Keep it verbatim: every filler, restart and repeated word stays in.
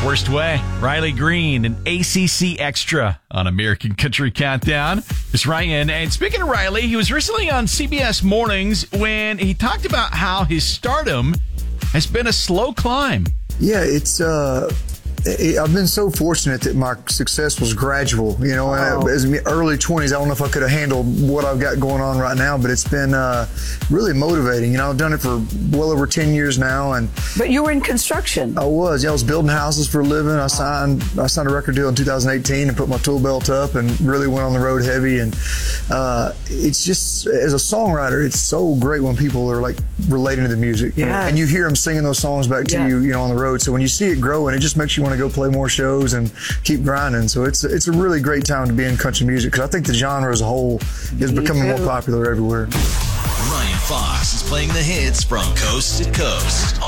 Worst Way, Riley Green, and A C C Extra on American Country Countdown. It's Ryan. And speaking of Riley, he was recently on C B S Mornings when he talked about how his stardom has been a slow climb. Yeah, it's uh, it, I've been so fortunate that my success was gradual. You know, oh. as my early twenties, I don't know if I could have handled what I've got going on right now, but it's been uh, really motivating. You know, I've done it for well over ten years now, and but you were in construction. I was. Yeah, I was building houses for a living. I signed I signed a record deal in two thousand eighteen and put my tool belt up and really went on the road heavy. And uh, it's just, as a songwriter, it's so great when people are like relating to the music, yes. and you hear them singing those songs back to yes. you, you know, on the road. So when you see it growing, it just makes you want to go play more shows and keep grinding. So it's it's a really great time to be in country music, because I think the genre as a whole is Me becoming too. more popular everywhere. Ryan Fox is playing the hits from coast to coast.